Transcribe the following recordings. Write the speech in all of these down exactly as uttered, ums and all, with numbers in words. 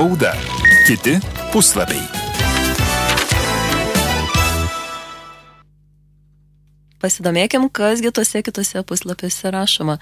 Spauda. Kiti puslapiai. Pasidomėkim, kasgi tose kitose puslapiuose rašoma.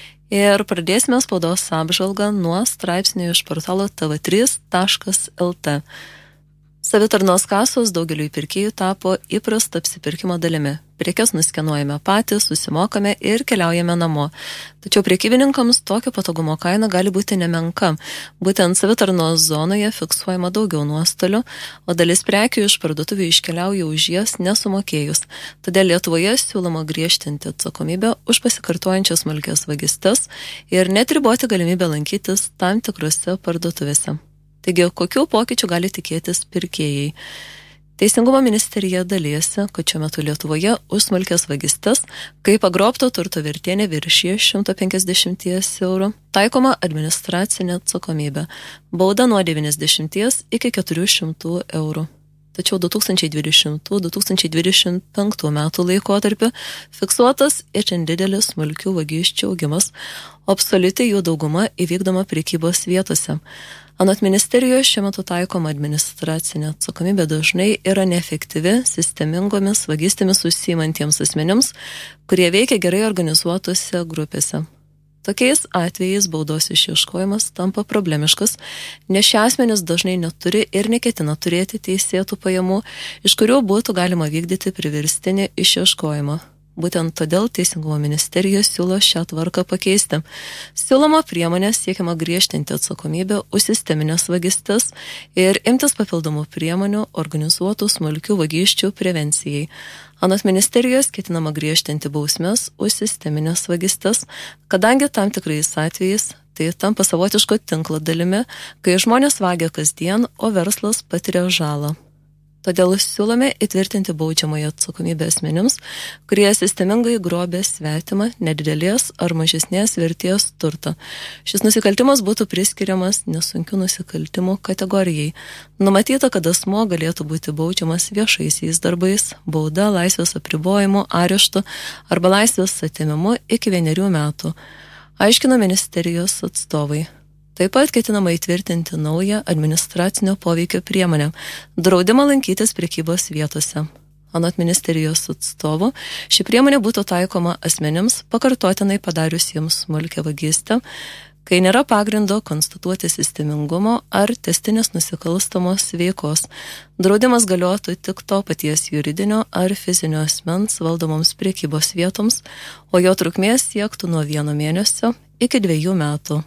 Ir pradėsime spaudos apžvalgą nuo straipsnių iš portalo t v trys taškas l t. Savitarnos kasos daugeliui pirkėjų tapo įprasta apsipirkimo dalimi. Prekes nuskenuojame patys, susimokame ir keliaujame namo. Tačiau prekybininkams tokio patogumo kaina gali būti nemenka. Būtent savitarnos zonoje fiksuojama daugiau nuostolių, o dalis prekių iš parduotuvių iškeliauja už jas nesumokėjus. Todėl Lietuvoje siūloma griežtinti atsakomybę už pasikartojančias smulkias vagystes ir net riboti galimybę lankytis tam tikrose parduotuvėse. Taigi, kokių pokyčių gali tikėtis pirkėjai? Teisingumo ministerija dalyjasi, kad šiuo metu Lietuvoje už smulkias vagystes, kai pagrobto turto vertė neviršija šimto penkiasdešimties eurų, taikoma administracinė atsakomybė, bauda nuo devyniasdešimties iki keturių šimtų eurų. Tačiau du tūkstančiai dvidešimtų - du tūkstančiai dvidešimt penktų metų laikotarpiu fiksuotas itin didelis smulkių vagysčių augimas, o absoliuti jų dauguma įvykdoma prekybos vietose. Anot ministerijos šiuo metu taikoma administracinė atsakomybė dažnai yra neefektyvi sistemingomis vagystėmis užsiimantiems asmenims, kurie veikia gerai organizuotose grupėse. Tokiais atvejais baudos išieškojimas tampa problemiškas, nes šie asmenys dažnai neturi ir neketina turėti teisėtų pajamų, iš kurių būtų galima vykdyti priverstinį išieškojimą. Būtent todėl Teisingumo ministerija siūlo šią tvarką pakeisti. Siūloma priemonė siekiama griežtinti atsakomybę už sisteminės vagystes ir imtis papildomų priemonių organizuotų smulkių vagysčių prevencijai. Anot ministerijos ketinama griežtinti bausmes už sisteminės vagystes, kadangi tam tikrais atvejais tai tampa savotiško tinklo dalimi, kai žmonės vagia kasdien, o verslas patiria žalą. Todėl siūlome įtvirtinti baudžiamąją atsakomybę asmenims, kurie sistemingai grobė svetimą, nedidelės ar mažesnės vertės turtą. Šis nusikaltimas būtų priskiriamas nesunkių nusikaltimų kategorijai. Numatyta, kad asmuo galėtų būti baudžiamas viešaisiais darbais, bauda, laisvės apribojimu, areštu arba laisvės atėmimu iki vienerių metų, aiškino ministerijos atstovai. Taip pat ketinama įtvirtinti naują administracinio poveikio priemonę – draudimą lankytis prekybos vietose. Anot ministerijos atstovų, ši priemonė būtų taikoma asmenims pakartotinai padariusiems smulkią vagystę, kai nėra pagrindo konstatuoti sistemingumo ar testinės nusikalstamos veikos. Draudimas galiotų tik to paties juridinio ar fizinio asmens valdomoms prekybos vietoms, o jo trukmė siektų nuo vieno mėnesio iki dviejų metų.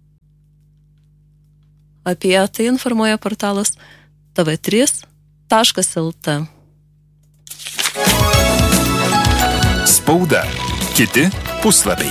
Apie tai informuoja portalas t v trys taškas l t. Spauda. Kiti puslapiai.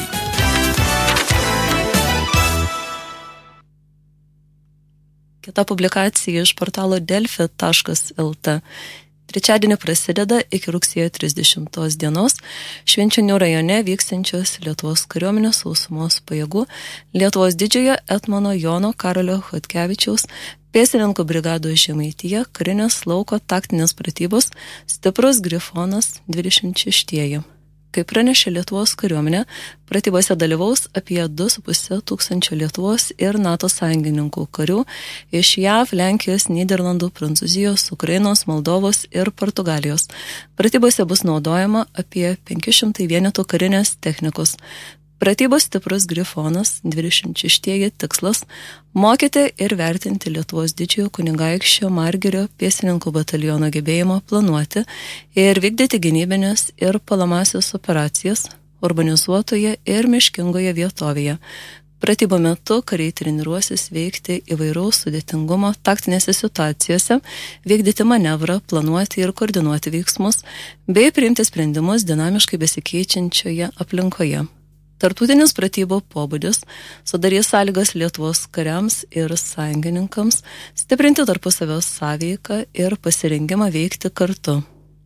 Kita publikacija iš portalo delfi taškas l t. Trečiadienį prasideda iki rugsėjo trisdešimtos dienos Švenčionių rajone vyksiančios Lietuvos kariuomenės sausumos pajėgų Lietuvos didžiojo etmono Jono Karolio Chodkevičiaus pėstininkų brigados Žemaitija karinės lauko taktinės pratybos Stiprus Grifonas dvidešimt šeštieji. Kaip pranešė Lietuvos kariuomenė, pratybose dalyvaus apie du su puse tūkstančio Lietuvos ir NATO sąjungininkų karių iš J A V, Lenkijos, Nyderlandų, Prancūzijos, Ukrainos, Moldovos ir Portugalijos. Pratybose bus naudojama apie penki šimtai vienetų karinės technikos. Pratybos Stiprus Grifonas dvidešimt šeštieji tikslas – mokyti ir vertinti Lietuvos didžiojo kunigaikščio Margirio pėstininkų bataliono gebėjimo planuoti ir vykdyti gynybinės ir puolamąsias operacijas urbanizuotoje ir miškingoje vietovėje. Pratybų metu kariai treniruosis veikti įvairaus sudėtingumo taktinėse situacijose, vykdyti manevrą, planuoti ir koordinuoti veiksmus bei priimti sprendimus dinamiškai besikeičiančioje aplinkoje. Tarptautinis pratybų pobūdis sudarys sąlygas Lietuvos kariams ir sąjungininkams stiprinti tarpusavio sąveiką ir pasirengimą veikti kartu.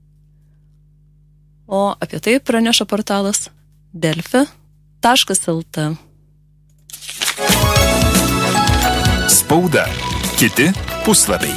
O apie tai praneša portalas delfi taškas l t. Spauda. Kiti puslapiai.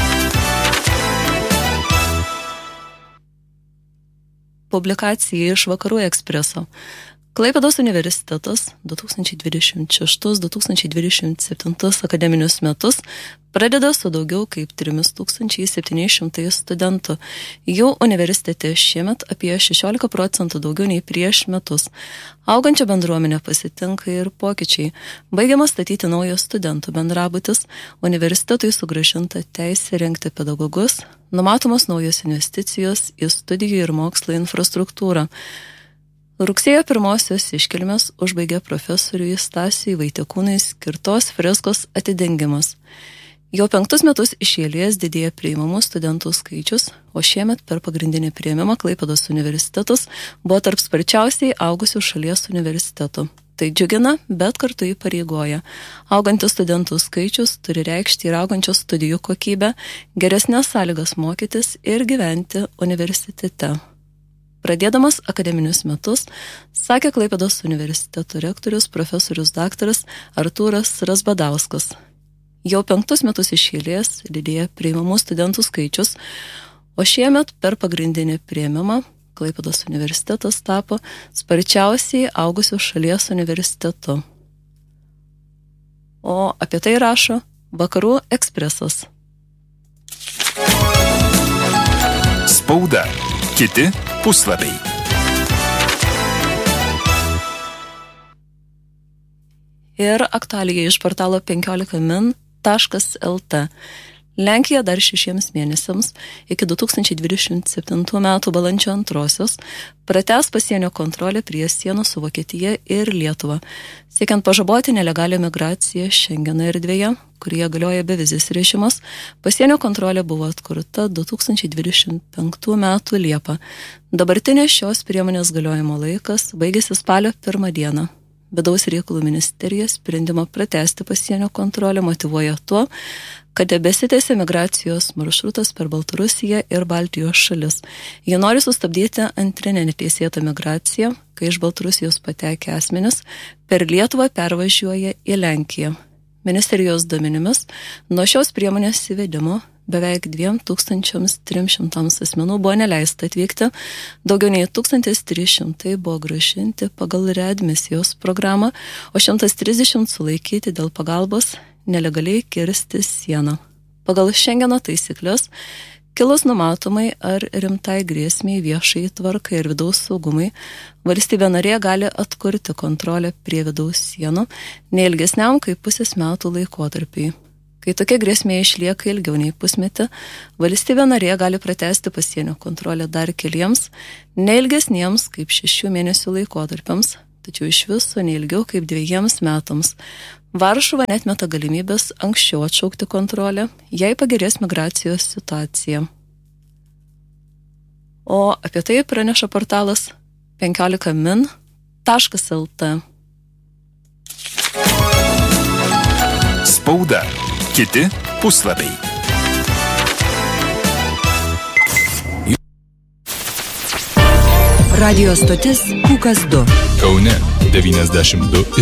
Publikacija iš Vakarų Ekspreso. Klaipėdos universitetas du tūkstančiai dvidešimt šeštus - du tūkstančiai dvidešimt septintus akademinius metus pradeda su daugiau kaip trimis tūkstančiais septyniais šimtais studentų. Jų universitete šiemet apie šešiolika procentų daugiau nei prieš metus. Augančią bendruomenę pasitinka ir pokyčiai. Baigiamas statyti naujas studentų bendrabutis, universitetui sugrąžinta teisė rengti pedagogus, numatomos naujos investicijos į studijų ir mokslo infrastruktūrą. Rugsėjo pirmosios iškilmės užbaigė profesoriui Stasiui Vaitekūnui skirtos freskos atidengimas. Jau penktus metus iš eilės didėja priimamų studentų skaičius, o šiemet per pagrindinį priėmimą Klaipėdos universitetus buvo tarp sparčiausiai augusių šalies universitetų. Tai džiugina, bet kartu įpareigoja. Augantis studentų skaičius turi reikšti ir augančios studijų kokybę, geresnės sąlygas mokytis ir gyventi universitete. Pradėdamas akademinius metus, sakė Klaipėdos universiteto rektorius profesorius daktaras Artūras Razbadauskas. Jau penktus metus iš eilės didėja priimamų studentų skaičius, o šiemet per pagrindinį priėmimą Klaipėdos universitetas tapo sparčiausiai augusių šalies universitetu. O apie tai rašo Vakarų ekspresas. Spauda. Kiti puslapiai. Ir aktualija iš portalo penkiolika min taškas lt. Lenkija dar šešiems mėnesiams iki du tūkstančiai dvidešimt septintų metų balandžio antrosios pratęs pasienio kontrolę prie sienų su Vokietija ir Lietuva, siekiant pažaboti nelegalią migraciją Šengeno erdvėje, kurioje galioja bevizis režimas. Pasienio kontrolė buvo atkurta du tūkstančiai dvidešimt penktų metų Liepą. Dabartinės šios priemonės galiojimo laikas baigėsi spalio pirmą dieną. Vidaus reikalų ministerija sprendimą pratęsti pasienio kontrolę motyvuoja tuo, kad tebesitęsia migracijos maršrutas per Baltarusiją ir Baltijos šalis. Jie nori sustabdyti antrinę neteisėtą migraciją, kai iš Baltarusijos patekę asmenys per Lietuvą pervažiuoja į Lenkiją. Ministerijos duomenimis nuo šios priemonės įvedimo beveik dviem tūkstančiams trims šimtams asmenų buvo neleista atvykti, daugiau nei tūkstantis trys šimtai buvo grąžinti pagal readmisijos programą, o šimtas trisdešimt sulaikyti dėl pagalbos nelegaliai kirsti sieną. Pagal Šengeno taisyklės, kilus numatomai ar rimtai grėsmiai viešai tvarkai ir vidaus saugumai, valstybė narė gali atkurti kontrolę prie vidaus sienų neilgesniam kaip pusės metų laikotarpiai. Kai tokia grėsmė išlieka ilgiau nei pusmetį, valstybė narė gali pratęsti pasienio kontrolę dar keliems, neilgesniems kaip šešių mėnesių laikotarpiams, tačiau iš viso neilgiau kaip dviejiems metams. Varšuva netmeta galimybės anksčiau atšaukti kontrolę, jei pagerės migracijos situacija. O apie tai praneša portalas penkiolika min taškas lt. Spauda. Kiti puslapiai. Radio stotis Pūkas du. Kaune devyniasdešimt du ir